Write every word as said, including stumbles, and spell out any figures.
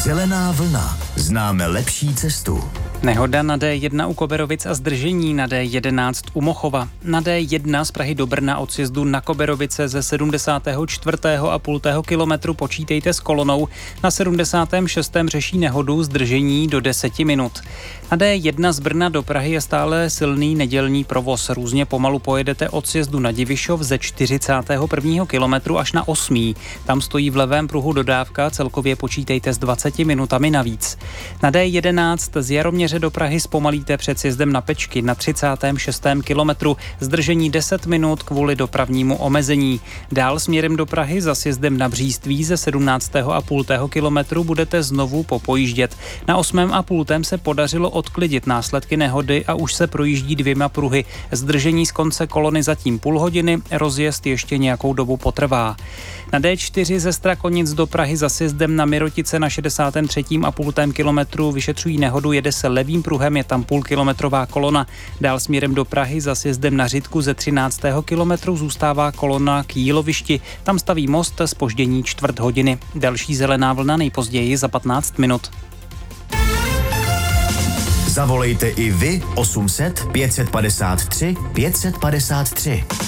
Zelená vlna. Známe lepší cestu. Nehoda na D jedna u Koberovic a zdržení na D jedenáct u Mochova. Na D jedna z Prahy do Brna od sjezdu na Koberovice ze sedmdesátého čtvrtého a půl kilometru počítejte s kolonou. Na sedmdesátém šestém řeší nehodu zdržení do deseti minut. Na D jedna z Brna do Prahy je stále silný nedělní provoz. Různě pomalu pojedete od sjezdu na Divišov ze čtyřicátého prvního kilometru až na osmý. Tam stojí v levém pruhu dodávka, celkově počítejte s dvaceti minutami navíc. Na D jedenáct z Jaroměře do Prahy zpomalíte před sjezdem na Pečky na třicátém šestém kilometru, zdržení deset minut kvůli dopravnímu omezení. Dál směrem do Prahy za sjezdem na Bříství ze sedmnáctého a půl kilometru budete znovu popojíždět. Na osmém a půltém se podařilo odklidit následky nehody a už se projíždí dvěma pruhy. Zdržení z konce kolony zatím půl hodiny, rozjezd ještě nějakou dobu potrvá. Na D čtyři ze Strakonic do Prahy za sjezdem na Mirotice na šedesátém třetím a půl kilometru vyšetřují nehodu, jede se levým pruhem, je tam půlkilometrová kolona. Dál směrem do Prahy za sjezdem na Řitku ze třináctého kilometru zůstává kolona k Jílovišti. Tam staví most, zpoždění čtvrt hodiny. Další zelená vlna nejpozději za patnáct minut. Zavolejte i vy osm set pět set padesát tři pět set padesát tři.